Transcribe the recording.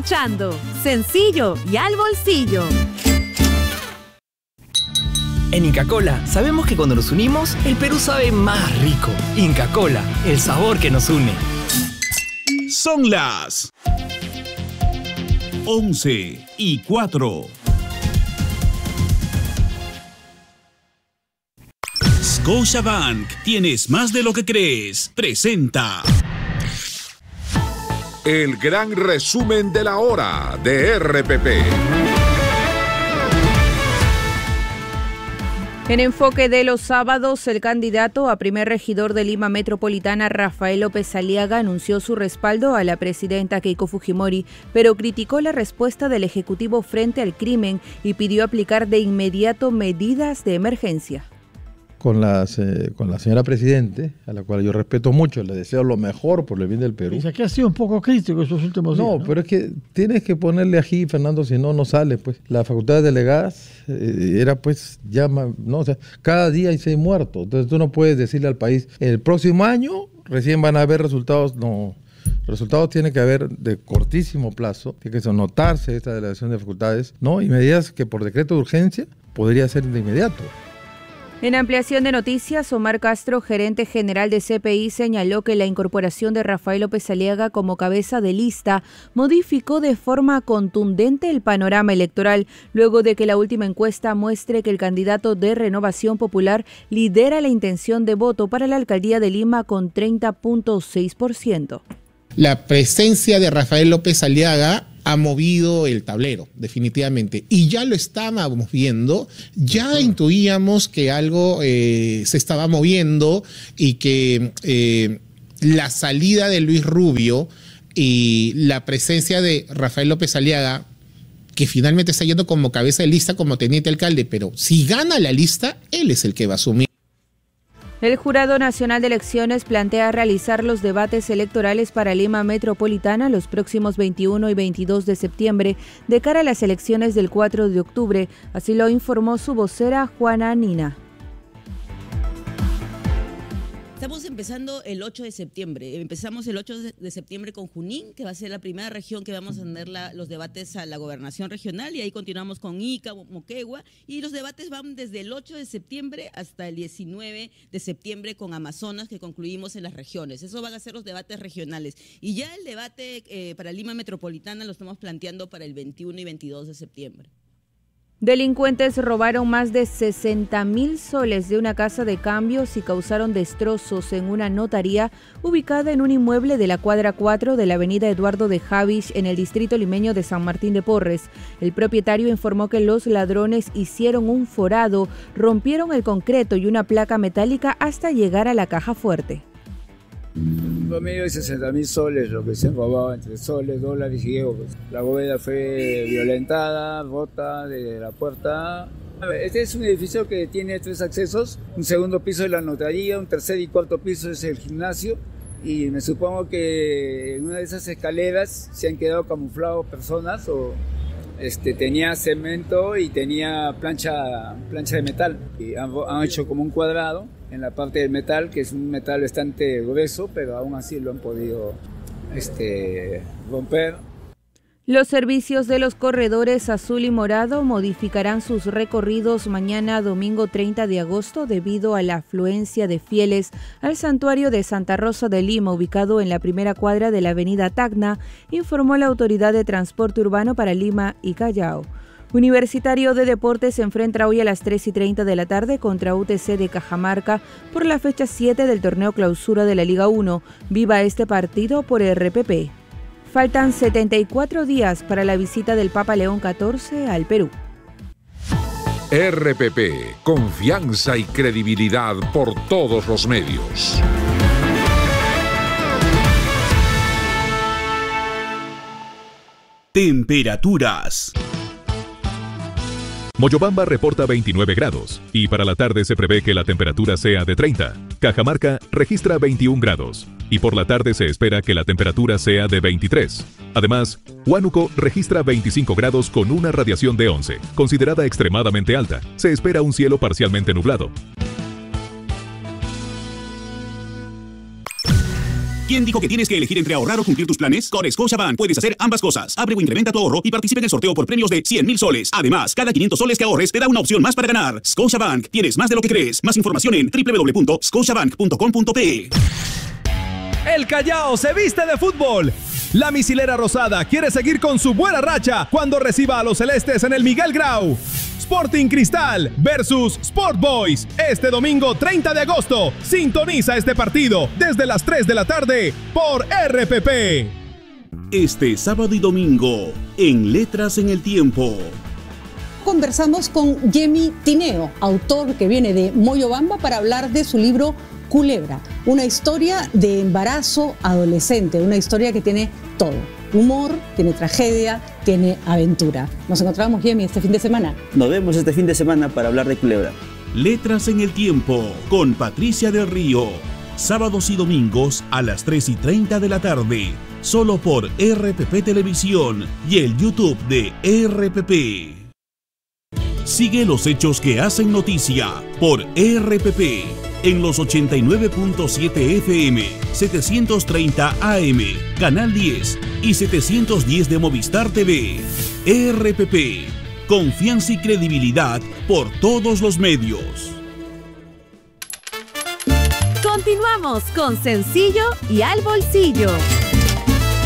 escuchando. Sencillo y al bolsillo. En Inca Kola sabemos que cuando nos unimos, el Perú sabe más rico. Inca Kola, el sabor que nos une. Son las 11:04. Scotiabank, tienes más de lo que crees. Presenta el gran resumen de la hora de RPP. En enfoque de los sábados, el candidato a primer regidor de Lima Metropolitana, Rafael López Aliaga, anunció su respaldo a la presidenta Keiko Fujimori, pero criticó la respuesta del Ejecutivo frente al crimen y pidió aplicar de inmediato medidas de emergencia. Con la señora Presidente, a la cual yo respeto mucho, le deseo lo mejor por el bien del Perú. Dice que ha sido un poco crítico estos últimos días, ¿no? Pero es que tienes que ponerle ají, Fernando, si no, no sale, pues. Las facultades delegadas era, pues, no, o sea, cada día hay 6 muertos. Entonces tú no puedes decirle al país, el próximo año recién van a haber resultados, no. Resultados tiene que haber de cortísimo plazo, tiene que notarse esta delegación de facultades, ¿no? Y medidas que por decreto de urgencia podría ser de inmediato. En ampliación de noticias, Omar Castro, gerente general de CPI, señaló que la incorporación de Rafael López Aliaga como cabeza de lista modificó de forma contundente el panorama electoral, luego de que la última encuesta muestre que el candidato de Renovación Popular lidera la intención de voto para la alcaldía de Lima con 30.6%. La presencia de Rafael López Aliaga ha movido el tablero, definitivamente. Y ya lo estábamos viendo, ya intuíamos que algo se estaba moviendo y que la salida de Luis Rubio y la presencia de Rafael López Aliaga, que finalmente está yendo como cabeza de lista, como teniente alcalde, pero si gana la lista, él es el que va a asumir. El Jurado Nacional de Elecciones plantea realizar los debates electorales para Lima Metropolitana los próximos 21 y 22 de septiembre de cara a las elecciones del 4 de octubre, así lo informó su vocera Juana Nina. Estamos empezando el 8 de septiembre. Empezamos el 8 de septiembre con Junín, que va a ser la primera región que vamos a tener los debates a la gobernación regional, y ahí continuamos con Ica, Moquegua, y los debates van desde el 8 de septiembre hasta el 19 de septiembre con Amazonas, que concluimos en las regiones. Eso van a ser los debates regionales. Y ya el debate para Lima Metropolitana lo estamos planteando para el 21 y 22 de septiembre. Delincuentes robaron más de 60.000 soles de una casa de cambios y causaron destrozos en una notaría ubicada en un inmueble de la cuadra 4 de la avenida Eduardo de Havish en el distrito limeño de San Martín de Porres. El propietario informó que los ladrones hicieron un forado, rompieron el concreto y una placa metálica hasta llegar a la caja fuerte. Un promedio de 60.000 soles, lo que se han robado entre soles, dólares y euros. La bóveda fue violentada, rota de la puerta. Este es un edificio que tiene 3 accesos, un segundo piso de la notaría, un tercer y cuarto piso es el gimnasio, y me supongo que en una de esas escaleras se han quedado camuflados personas o tenía cemento y tenía plancha de metal. Y han hecho como un cuadrado en la parte del metal, que es un metal bastante grueso, pero aún así lo han podido romper. Los servicios de los corredores azul y morado modificarán sus recorridos mañana domingo 30 de agosto debido a la afluencia de fieles al santuario de Santa Rosa de Lima, ubicado en la primera cuadra de la avenida Tacna, informó la Autoridad de Transporte Urbano para Lima y Callao. Universitario de Deportes se enfrenta hoy a las 3:30 de la tarde contra UTC de Cajamarca por la fecha 7 del torneo clausura de la Liga 1. Viva este partido por RPP. Faltan 74 días para la visita del Papa León XIV al Perú. RPP, confianza y credibilidad por todos los medios. Temperaturas. Moyobamba reporta 29 grados y para la tarde se prevé que la temperatura sea de 30. Cajamarca registra 21 grados y por la tarde se espera que la temperatura sea de 23. Además, Huánuco registra 25 grados con una radiación de 11, considerada extremadamente alta. Se espera un cielo parcialmente nublado. ¿Quién dijo que tienes que elegir entre ahorrar o cumplir tus planes? Con Scotiabank puedes hacer ambas cosas. Abre o incrementa tu ahorro y participa en el sorteo por premios de 100.000 soles. Además, cada 500 soles que ahorres te da una opción más para ganar. Scotiabank, tienes más de lo que crees. Más información en www.scotiabank.com.pe. El Callao se viste de fútbol. La misilera rosada quiere seguir con su buena racha cuando reciba a los celestes en el Miguel Grau. Sporting Cristal versus Sport Boys. Este domingo 30 de agosto. Sintoniza este partido desde las 3 de la tarde por RPP. Este sábado y domingo, en Letras en el Tiempo. Conversamos con Yemi Tineo, autor que viene de Moyobamba para hablar de su libro Culebra, una historia de embarazo adolescente, una historia que tiene todo. Humor, tiene tragedia, tiene aventura. Nos encontramos, Yemi, este fin de semana. Nos vemos este fin de semana para hablar de Culebra. Letras en el Tiempo, con Patricia del Río. Sábados y domingos a las 3:30 de la tarde. Solo por RPP Televisión y el YouTube de RPP. Sigue los hechos que hacen noticia por RPP. En los 89.7 FM, 730 AM, Canal 10 y 710 de Movistar TV. RPP, confianza y credibilidad por todos los medios. Continuamos con Sencillo y al Bolsillo.